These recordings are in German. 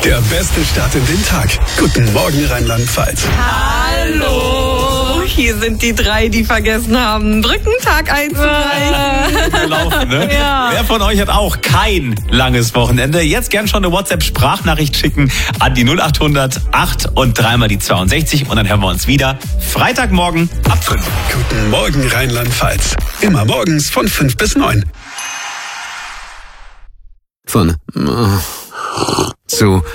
Der beste Start in den Tag. Guten Morgen, Rheinland-Pfalz. Hallo, hier sind die 3, die vergessen haben, Brückentag einzureichen. Laufen, ne? Ja. Wer von euch hat auch kein langes Wochenende? Jetzt gern schon eine WhatsApp-Sprachnachricht schicken an die 0800 8 und dreimal die 62 und dann hören wir uns wieder Freitagmorgen ab 5. Guten Morgen, Rheinland-Pfalz. Immer morgens von 5 bis 9. Von zu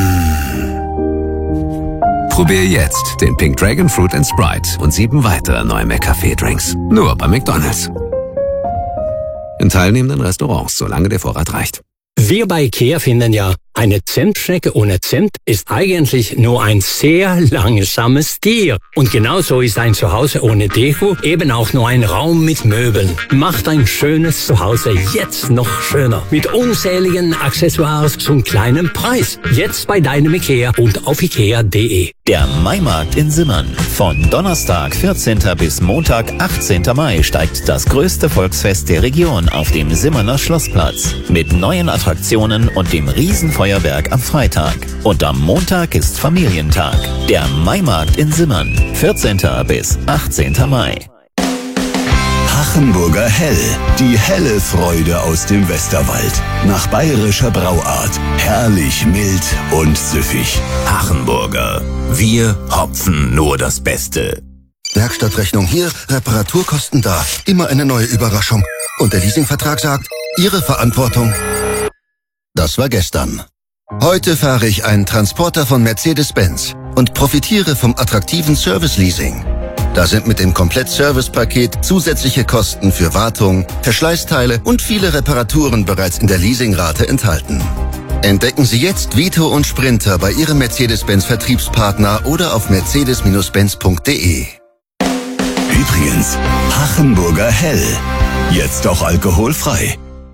Probier jetzt den Pink Dragon Fruit & Sprite und 7 weitere neue McCafé-Drinks. Nur bei McDonald's. In teilnehmenden Restaurants, solange der Vorrat reicht. Wir bei IKEA finden ja, eine Zimtschnecke ohne Zimt ist eigentlich nur ein sehr langsames Tier. Und genauso ist ein Zuhause ohne Deko eben auch nur ein Raum mit Möbeln. Macht ein schönes Zuhause jetzt noch schöner. Mit unzähligen Accessoires zum kleinen Preis. Jetzt bei deinem IKEA und auf ikea.de. Der Maimarkt in Simmern. Von Donnerstag, 14. bis Montag, 18. Mai steigt das größte Volksfest der Region auf dem Simmerner Schlossplatz. Mit neuen Attraktionen und dem Riesenfeuerwerk am Freitag. Und am Montag ist Familientag. Der Maimarkt in Simmern. 14. bis 18. Mai. Hachenburger Hell. Die helle Freude aus dem Westerwald. Nach bayerischer Brauart. Herrlich mild und süffig. Hachenburger. Wir hopfen nur das Beste. Werkstattrechnung hier, Reparaturkosten da. Immer eine neue Überraschung. Und der Leasingvertrag sagt, Ihre Verantwortung. Das war gestern. Heute fahre ich einen Transporter von Mercedes-Benz und profitiere vom attraktiven Service-Leasing. Da sind mit dem Komplett-Service-Paket zusätzliche Kosten für Wartung, Verschleißteile und viele Reparaturen bereits in der Leasingrate enthalten. Entdecken Sie jetzt Vito und Sprinter bei Ihrem Mercedes-Benz-Vertriebspartner oder auf mercedes-benz.de. Übrigens, Hachenburger Hell. Jetzt auch alkoholfrei.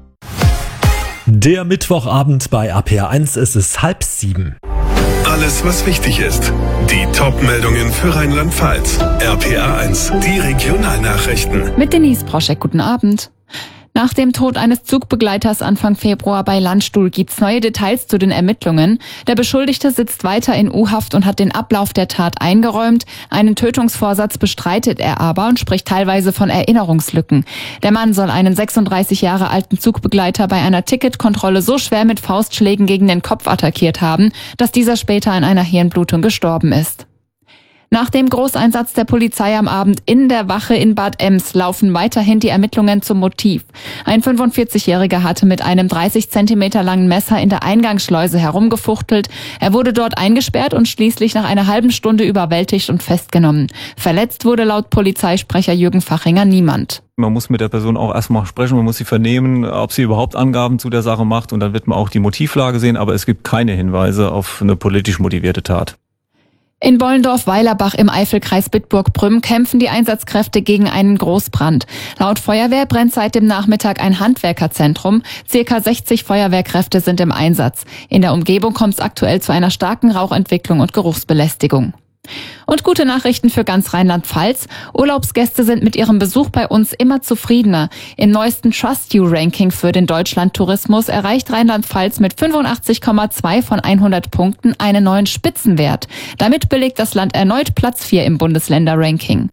Der Mittwochabend bei RPA1, es ist 6:30. Alles, was wichtig ist. Die Top-Meldungen für Rheinland-Pfalz. RPA1, die Regionalnachrichten. Mit Denise Proschek, guten Abend. Nach dem Tod eines Zugbegleiters Anfang Februar bei Landstuhl gibt's neue Details zu den Ermittlungen. Der Beschuldigte sitzt weiter in U-Haft und hat den Ablauf der Tat eingeräumt. Einen Tötungsvorsatz bestreitet er aber und spricht teilweise von Erinnerungslücken. Der Mann soll einen 36 Jahre alten Zugbegleiter bei einer Ticketkontrolle so schwer mit Faustschlägen gegen den Kopf attackiert haben, dass dieser später an einer Hirnblutung gestorben ist. Nach dem Großeinsatz der Polizei am Abend in der Wache in Bad Ems laufen weiterhin die Ermittlungen zum Motiv. Ein 45-Jähriger hatte mit einem 30 Zentimeter langen Messer in der Eingangsschleuse herumgefuchtelt. Er wurde dort eingesperrt und schließlich nach einer halben Stunde überwältigt und festgenommen. Verletzt wurde laut Polizeisprecher Jürgen Fachinger niemand. Man muss mit der Person auch erstmal sprechen, man muss sie vernehmen, ob sie überhaupt Angaben zu der Sache macht und dann wird man auch die Motivlage sehen, aber es gibt keine Hinweise auf eine politisch motivierte Tat. In Bollendorf-Weilerbach im Eifelkreis Bitburg-Prüm kämpfen die Einsatzkräfte gegen einen Großbrand. Laut Feuerwehr brennt seit dem Nachmittag ein Handwerkerzentrum. Circa 60 Feuerwehrkräfte sind im Einsatz. In der Umgebung kommt es aktuell zu einer starken Rauchentwicklung und Geruchsbelästigung. Und gute Nachrichten für ganz Rheinland-Pfalz. Urlaubsgäste sind mit ihrem Besuch bei uns immer zufriedener. Im neuesten Trust You Ranking für den Deutschlandtourismus erreicht Rheinland-Pfalz mit 85,2 von 100 Punkten einen neuen Spitzenwert. Damit belegt das Land erneut Platz 4 im Bundesländerranking.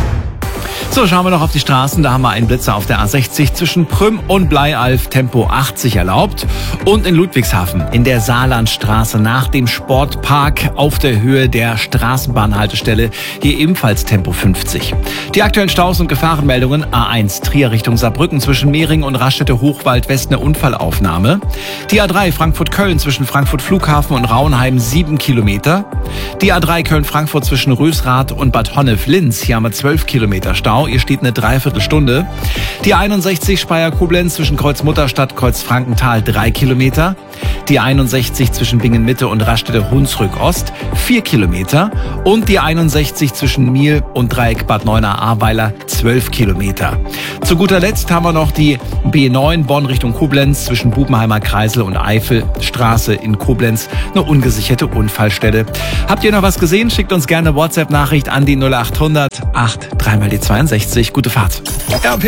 So, schauen wir noch auf die Straßen. Da haben wir einen Blitzer auf der A60 zwischen Prüm und Bleialf, Tempo 80 erlaubt. Und in Ludwigshafen in der Saarlandstraße nach dem Sportpark auf der Höhe der Straßenbahnhaltestelle hier ebenfalls Tempo 50. Die aktuellen Staus und Gefahrenmeldungen: A1 Trier Richtung Saarbrücken zwischen Mehringen und Raststätte Hochwald West eine Unfallaufnahme. Die A3 Frankfurt-Köln zwischen Frankfurt Flughafen und Rauenheim 7 Kilometer. Die A3 Köln-Frankfurt zwischen Rösrath und Bad Honnef-Linz, hier haben wir 12 Kilometer Stau. Ihr steht eine Dreiviertelstunde. Die 61 Speyer-Koblenz zwischen Kreuzmutterstadt, Kreuzfrankenthal 3 Kilometer. Die 61 zwischen Bingen-Mitte und Raststätte Hunsrück-Ost 4 Kilometer. Und die 61 zwischen Miel und Dreieck Bad Neuenahr-Ahrweiler 12 Kilometer. Zu guter Letzt haben wir noch die B9 Bonn Richtung Koblenz zwischen Bubenheimer Kreisel und Eifelstraße in Koblenz. Eine ungesicherte Unfallstelle. Habt ihr noch was gesehen? Schickt uns gerne eine WhatsApp-Nachricht an die 0800 8 3 mal die 62. Gute Fahrt.